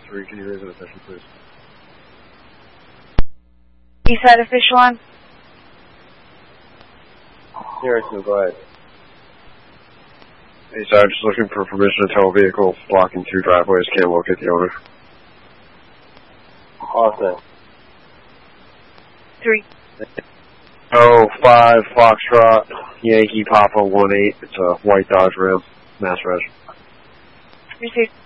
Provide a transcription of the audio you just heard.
3, can you raise an attention, please? Eastside official on. Harrison, go ahead. Eastside, just looking for permission to tow a vehicle blocking 2 driveways. Can't locate the owner. Awesome. 3. 05 Foxtrot, Yankee Papa 18. It's a white Dodge Ram, Mass Reg. Received.